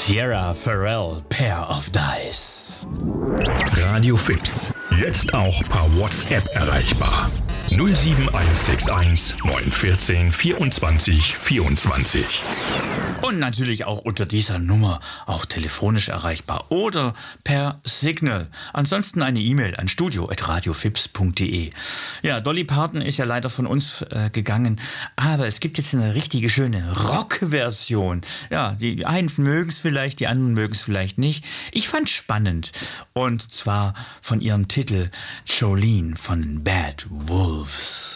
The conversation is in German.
Sierra Farrell, Pair of Dice. Radio Fips, jetzt auch per WhatsApp erreichbar. 07161 914 24 24. Und natürlich auch unter dieser Nummer auch telefonisch erreichbar oder per Signal. Ansonsten eine E-Mail an studio@radiofips.de. Ja, Dolly Parton ist ja leider von uns gegangen, aber es gibt jetzt eine richtige schöne Rock-Version. Ja, die einen mögen es vielleicht, die anderen mögen es vielleicht nicht. Ich fand's spannend und zwar von ihrem Titel Jolene von Bad Wolves.